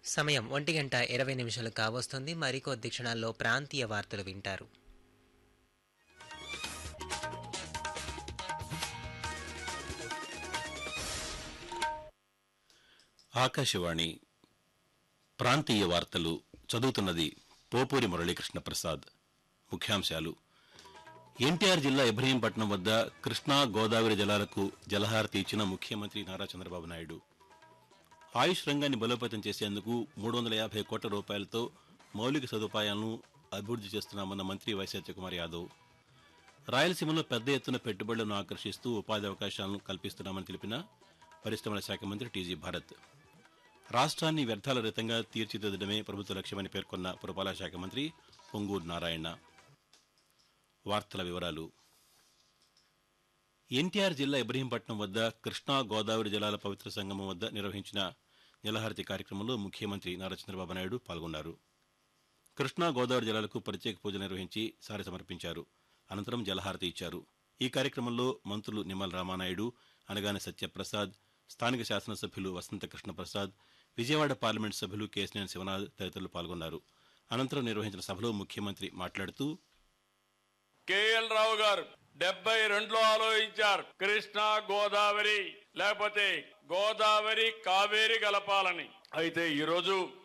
సమయం 1:20 కావస్తుంది. మరికొద్ది క్షణాల్లో ప్రాంతీయ వార్తలు వింటారు. ఆకాశవాణి ప్రాంతీయ వార్తలు చదువుతున్నది పోపూరి మురళీకృష్ణ ప్రసాద్. ముఖ్యాంశాలు: ఎన్టీఆర్ జిల్లా ఇబ్రహీంపట్నం వద్ద కృష్ణా గోదావరి జలాలకు జలహారతి ఇచ్చిన ముఖ్యమంత్రి నారా చంద్రబాబు నాయుడు. ఆయుష్ రంగాన్ని బలోపేతం చేసేందుకు 350 కోట్ల రూపాయలతో మౌలిక సదుపాయాలను అభివృద్ధి చేస్తున్నామన్న మంత్రి వై సత్యకుమార్ యాదవ్. రాయలసీమలో పెద్ద ఎత్తున పెట్టుబడులను ఆకర్షిస్తూ ఉపాధి అవకాశాలను కల్పిస్తున్నామని తెలిపిన పరిశ్రమల శాఖ మంత్రి టీజీ భారత్. రాష్ట్రాన్ని వ్యర్థాల రహితంగా తీర్చిదిద్దడమే ప్రభుత్వ లక్ష్యమని పేర్కొన్న పురపాలక శాఖ మంత్రి పొంగూరు నారాయణ. వార్తల వివరాలు: ఎన్టీఆర్ జిల్లా ఇబ్రహీంపట్నం వద్ద కృష్ణా గోదావరి జలాల పవిత్ర సంగమం వద్ద నిర్వహించిన జలహారతి కార్యక్రమంలో ముఖ్యమంత్రి నారా చంద్రబాబు నాయుడు పాల్గొన్నారు. కృష్ణా గోదావరి జలాలకు ప్రత్యేక పూజలు నిర్వహించి సారి సమర్పించారు. అనంతరం జలహారతి ఇచ్చారు. ఈ కార్యక్రమంలో మంత్రులు నిమ్మల రామానాయుడు, అనగాని సత్యప్రసాద్, స్థానిక శాసనసభ్యులు వసంత కృష్ణప్రసాద్, విజయవాడ పార్లమెంటు సభ్యులు కేశినేని శివనాథ్ తదితరులు పాల్గొన్నారు. అనంతరం నిర్వహించిన సభలో ముఖ్యమంత్రి మాట్లాడుతూ, కేఎల్ రావు గారు 72లో ఆలోచించారు కృష్ణా గోదావరి లేకపోతే గోదావరి కావేరి కలపాలని. అయితే ఈరోజు